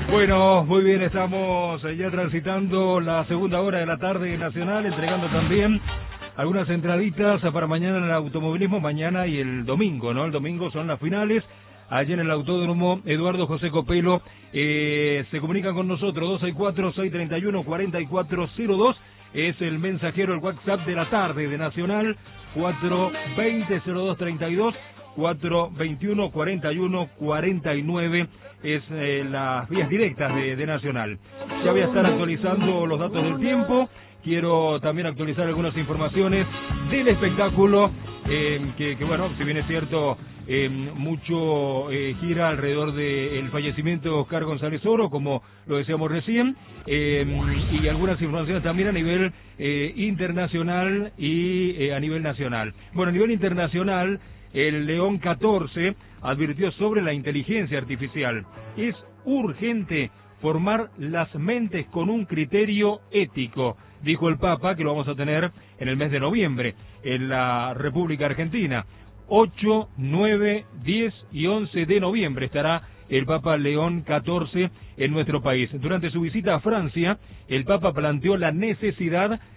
Bueno, muy bien, estamos ya transitando la segunda hora de la tarde nacional, entregando también algunas entraditas para mañana en el automovilismo, mañana y el domingo, ¿no? El domingo son las finales. Allí en el Autódromo Eduardo José Copelo se comunican con nosotros, 264-631-4402, es el mensajero, el WhatsApp de la tarde de Nacional, 420-0232, 421-41-49, es las vías directas de Nacional. Ya voy a estar actualizando los datos del tiempo, quiero también actualizar algunas informaciones del espectáculo, que bueno, si bien es cierto, mucho gira alrededor del fallecimiento de Oscar González Oro, como lo decíamos recién, y algunas informaciones también a nivel internacional y a nivel nacional. Bueno, a nivel internacional, el León 14 advirtió sobre la inteligencia artificial. Es urgente formar las mentes con un criterio ético, dijo el Papa, que lo vamos a tener en el mes de noviembre en la República Argentina. 8, 9, 10 y 11 de noviembre estará el Papa León XIV en nuestro país. Durante su visita a Francia, el Papa planteó la necesidad